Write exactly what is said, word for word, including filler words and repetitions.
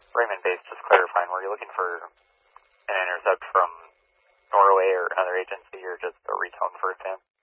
Raymond Base, just clarifying, were you looking for an intercept from Norway or another agency, or just a retone first hand?